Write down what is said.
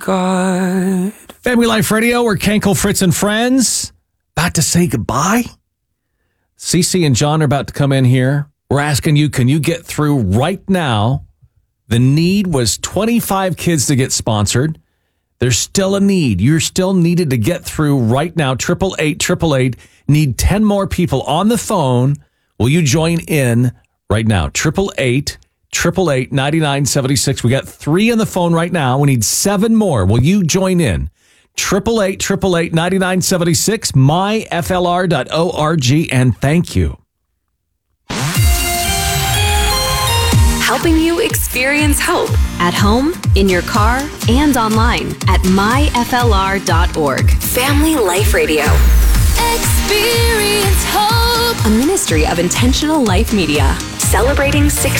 God. Family Life Radio, we're Kenkel, Fritz, and friends. About to say goodbye. Cece and John are about to come in here. We're asking you, can you get through right now? The need was 25 kids to get sponsored. There's still a need. You're still needed to get through right now. 888-888. Need 10 more people on the phone. Will you join in right now? 888-888-9976. We got 3 on the phone right now. We need 7 more. Will you join in? 888-888-9976, myflr.org, and thank you. Helping you experience hope at home, in your car, and online at myflr.org. Family Life Radio. Experience hope. A ministry of Intentional Life Media. Celebrating 60